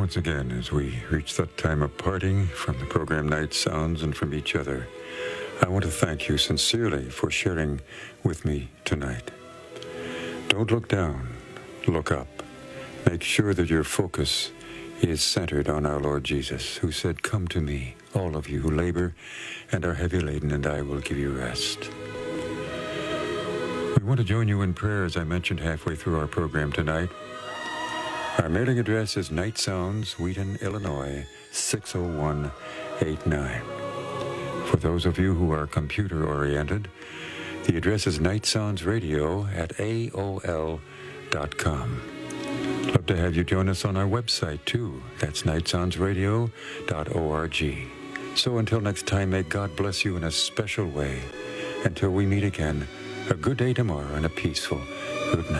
once again, as we reach that time of parting from the program Night Sounds and from each other, I want to thank you sincerely for sharing with me tonight. Don't look down, look up. Make sure that your focus is centered on our Lord Jesus, who said, "Come to me, all of you who labor and are heavy laden, and I will give you rest." We want to join you in prayer, as I mentioned halfway through our program tonight. Our mailing address is Night Sounds, Wheaton, Illinois, 60189. For those of you who are computer-oriented, the address is nightsoundsradio@aol.com. Love to have you join us on our website, too. That's nightsoundsradio.org. So until next time, may God bless you in a special way. Until we meet again, a good day tomorrow and a peaceful good night.